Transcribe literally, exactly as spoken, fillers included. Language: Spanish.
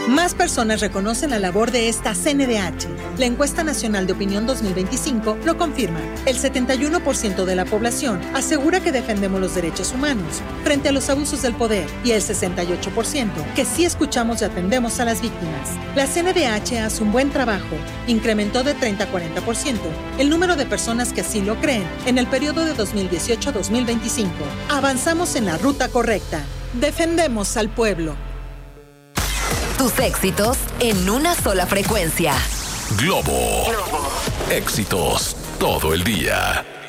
Más personas reconocen la labor de esta C N D H. La Encuesta Nacional de Opinión dos mil veinticinco lo confirma. El setenta y uno por ciento de la población asegura que defendemos los derechos humanos frente a los abusos del poder y el sesenta y ocho por ciento que sí escuchamos y atendemos a las víctimas. La C N D H hace un buen trabajo. Incrementó de treinta a cuarenta por ciento el número de personas que así lo creen en el periodo de dos mil dieciocho a dos mil veinticinco. Avanzamos en la ruta correcta. Defendemos al pueblo. Tus éxitos en una sola frecuencia. Globo. Éxitos todo el día.